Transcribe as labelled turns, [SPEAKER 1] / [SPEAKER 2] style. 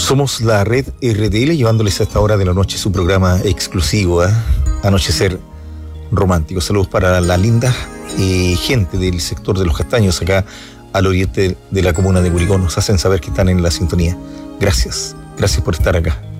[SPEAKER 1] Somos la red RTL, llevándoles a esta hora de la noche su programa exclusivo, Anochecer Romántico. Saludos para la linda gente del sector de Los Castaños, acá al oriente de la comuna de Curicó. Nos hacen saber que están en la sintonía. Gracias por estar acá.